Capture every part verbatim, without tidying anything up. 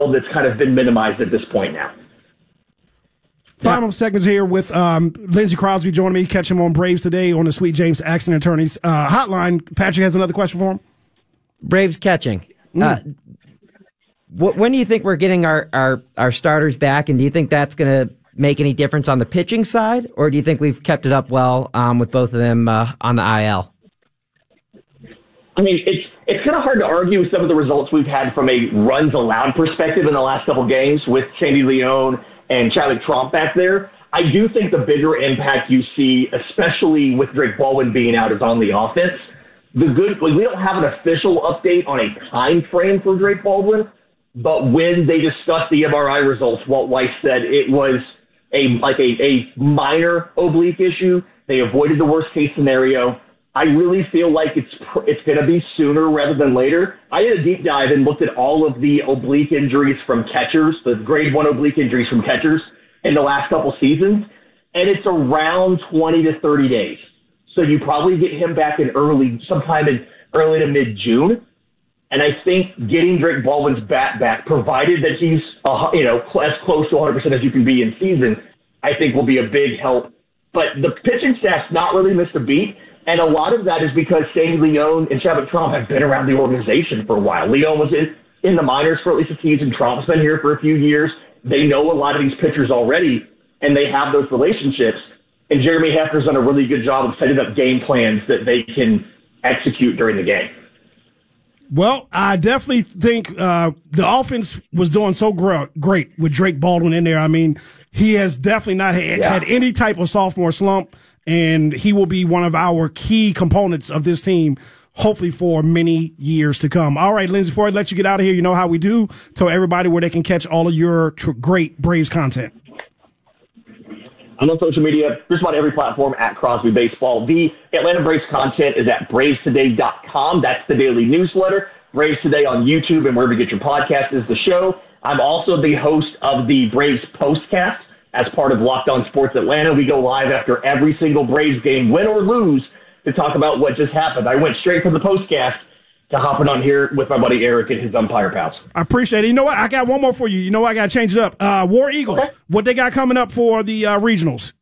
that's kind of been minimized at this point now. Final seconds here with um, Lindsey Crosby joining me. Catch him on Braves Today on the Sweet James Accident Attorneys uh, hotline. Patrick has another question for him. Braves catching. Mm. Uh, wh- when do you think we're getting our, our, our starters back, and do you think that's going to make any difference on the pitching side, or do you think we've kept it up well um, with both of them uh, on the I L? I mean, it's it's kind of hard to argue with some of the results we've had from a runs allowed perspective in the last couple games with Sandy Leon and Chadwick Tromp back there. I do think the bigger impact you see, especially with Drake Baldwin being out, is on the offense. The good, like, we don't have an official update on a time frame for Drake Baldwin, but when they discussed the M R I results, Walt Weiss said it was a like a, a minor oblique issue. They avoided the worst case scenario. I really feel like it's it's going to be sooner rather than later. I did a deep dive and looked at all of the oblique injuries from catchers, the grade one oblique injuries from catchers in the last couple seasons, and it's around twenty to thirty days. So you probably get him back in early, sometime in early to mid-June. And I think getting Drake Baldwin's bat back, provided that he's uh, you know as close to one hundred percent as you can be in season, I think will be a big help. But the pitching staff's not really missed a beat. And a lot of that is because Sandy Leon and Chadwick Tromp have been around the organization for a while. Leon was in, in the minors for at least a season. Tromp's been here for a few years. They know a lot of these pitchers already, and they have those relationships. And Jeremy Hefner's done a really good job of setting up game plans that they can execute during the game. Well, I definitely think uh, the offense was doing so gr- great with Drake Baldwin in there. I mean, he has definitely not had, yeah. had any type of sophomore slump, and he will be one of our key components of this team, hopefully for many years to come. All right, Lindsey, before I let you get out of here, you know how we do. Tell everybody where they can catch all of your tr- great Braves content. I'm on social media, just about every platform at Crosby Baseball. The Atlanta Braves content is at braves today dot com. That's the daily newsletter. Braves Today on YouTube and wherever you get your podcast is the show. I'm also the host of the Braves Postcast as part of Locked On Sports Atlanta. We go live after every single Braves game, win or lose, to talk about what just happened. I went straight from the Postcast to hopping on here with my buddy Eric and his umpire pals. I appreciate it. You know what? I got one more for you. You know what? I got to change it up. Uh, War Eagles, okay. What they got coming up for the uh, regionals?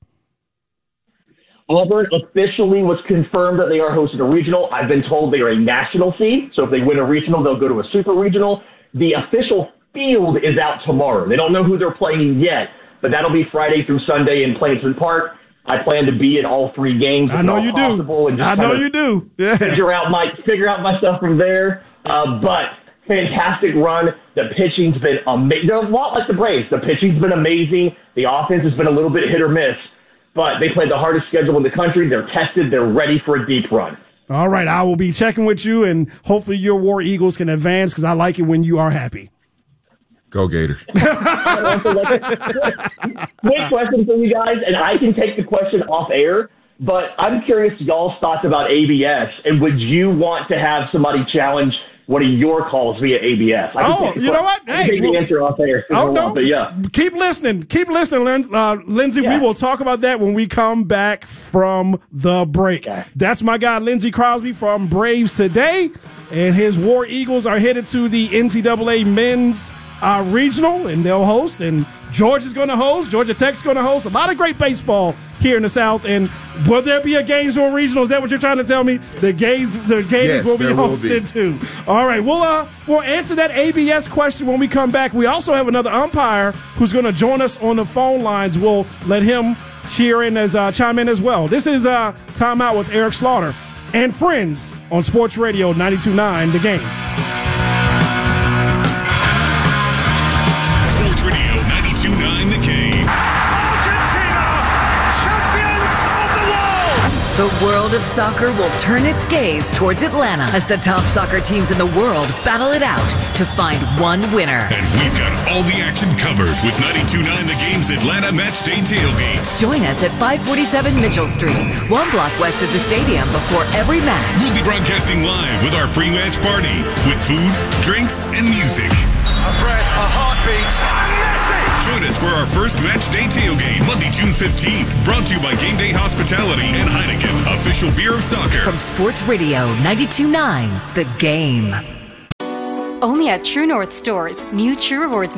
Auburn officially was confirmed that they are hosting a regional. I've been told they are a national seed, so if they win a regional, they'll go to a super regional. The official field is out tomorrow. They don't know who they're playing yet, but that'll be Friday through Sunday in Plainsman Park. I plan to be in all three games. I know you do. And just I know you do. Yeah. Figure out my figure out my stuff from there. Uh, but fantastic run. The pitching's been amazing. They're a lot like the Braves. The pitching's been amazing. The offense has been a little bit hit or miss. But they played the hardest schedule in the country. They're tested. They're ready for a deep run. All right. I will be checking with you, and hopefully your War Eagles can advance because I like it when you are happy. Go Gators. Quick question for you guys, and I can take the question off air, but I'm curious y'all's thoughts about A B S, and would you want to have somebody challenge one of your calls via A B S? I can oh, take the you know what? I can hey, take the well, answer off air. Oh, no. But yeah. Keep listening. Keep listening, Lin- uh, Lindsey. Yeah. We will talk about that when we come back from the break. Okay. That's my guy, Lindsey Crosby from Braves Today, and his War Eagles are headed to the N C double A men's Uh, regional, and they'll host, and Georgia's going to host, Georgia Tech's going to host. A lot of great baseball here in the South, and will there be a Gainesville regional? Is that what you're trying to tell me? The games, the games yes, will be hosted will be. too. All right, we'll uh, we'll answer that A B S question when we come back. We also have another umpire who's going to join us on the phone lines. We'll let him cheer in as uh, chime in as well. This is uh, Time Out with Eric Slaughter and friends on Sports Radio ninety-two point nine The Game. The world of soccer will turn its gaze towards Atlanta as the top soccer teams in the world battle it out to find one winner. And we've got all the action covered with ninety-two point nine The Game's Atlanta Match Day Tailgates. Join us at five forty-seven Mitchell Street, one block west of the stadium before every match. We'll be broadcasting live with our pre-match party with food, drinks, and music. A breath, a heartbeat, and Messi! Join us for our first Match Day Tailgate, Monday, June fifteenth. Brought to you by Game Day Hospitality and Heineken, official beer of soccer. From Sports Radio ninety-two point nine The Game. Only at True North stores, new True Rewards